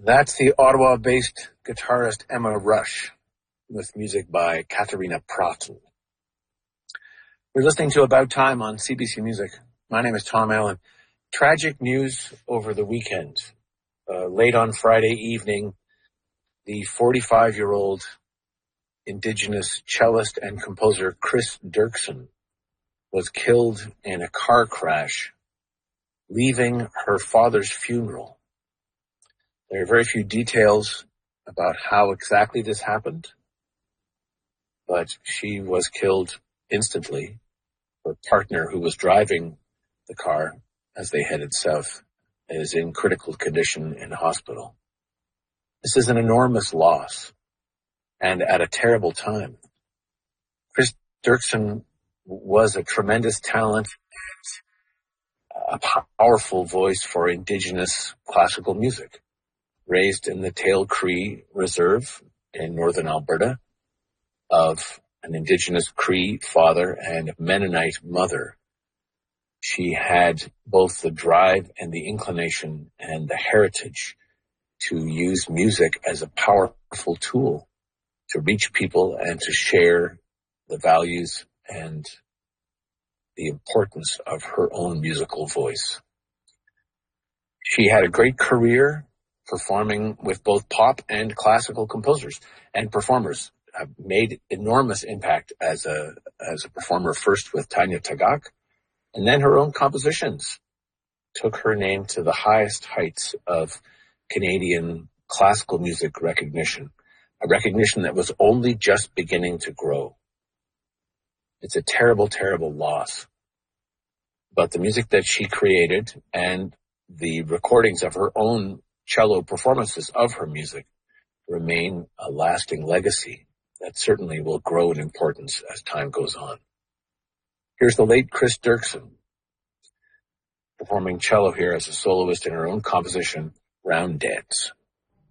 That's the Ottawa-based guitarist Emma Rush with music by Katharina Pratel. We're listening to About Time on CBC Music. My name is Tom Allen. Tragic news over the weekend. Late on Friday evening, the 45-year-old Indigenous cellist and composer Chris Dirksen was killed in a car crash, leaving her father's funeral. There are very few details about how exactly this happened, but she was killed instantly. Her partner, who was driving the car as they headed south, is in critical condition in hospital. This is an enormous loss, and at a terrible time. Chris Dirksen was a tremendous talent, a powerful voice for Indigenous classical music. Raised in the Tail Cree Reserve in northern Alberta, of an Indigenous Cree father and Mennonite mother. She had both the drive and the inclination and the heritage to use music as a powerful tool to reach people and to share the values and the importance of her own musical voice. She had a great career performing with both pop and classical composers and performers. Made enormous impact as a performer, first with Tanya Tagaq, and then her own compositions took her name to the highest heights of Canadian classical music recognition, a recognition that was only just beginning to grow. It's a terrible, terrible loss. But the music that she created and the recordings of her own cello performances of her music remain a lasting legacy that certainly will grow in importance as time goes on. Here's the late Chris Dirksen performing cello here as a soloist in her own composition, Round Dance.